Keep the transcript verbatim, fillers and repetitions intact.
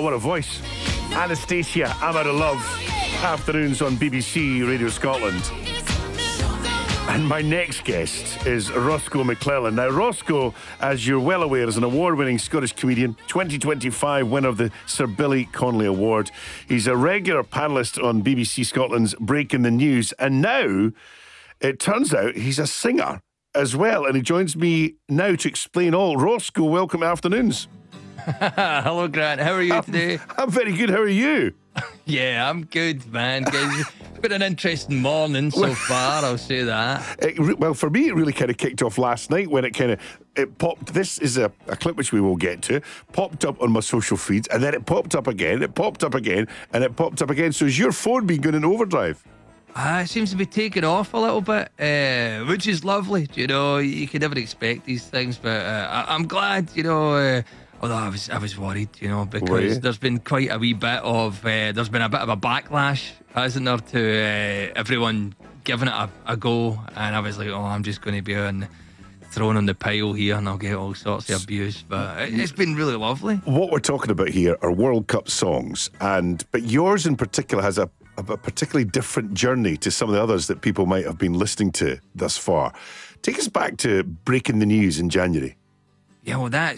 Oh, what a voice. Anastacia, I'm Out of Love. Afternoons on B B C Radio Scotland. And my next guest is Roscoe McClellan. Now, Roscoe, as you're well aware, is an award-winning Scottish comedian, twenty twenty-five winner of the Sir Billy Connolly Award. He's a regular panellist on B B C Scotland's Breaking the News. And now, it turns out he's a singer as well. And he joins me now to explain all. Roscoe, welcome to Afternoons. Hello, Grant. How are you I'm, today? I'm very good. How are you? Yeah, I'm good, man. It's been an interesting morning so far, I'll say that. It, re- well, for me, it really kind of kicked off last night when it kind of it popped. This is a, a clip which we will get to. Popped up on my social feeds, and then it popped up again. It popped up again, and it popped up again. So is your phone being going in overdrive? Uh, it seems to be taking off a little bit, uh, which is lovely. You know, you could never expect these things, but uh, I- I'm glad, you know. Uh, Although I was, I was worried, you know, because there's been quite a wee bit of, uh, there's been a bit of a backlash, hasn't there, to uh, everyone giving it a, a go, and I was like, oh, I'm just going to be on, thrown on the pile here, and I'll get all sorts of abuse. But it, it's been really lovely. What we're talking about here are World Cup songs, and but yours in particular has a, a particularly different journey to some of the others that people might have been listening to thus far. Take us back to Breaking the News in January. Yeah, well, that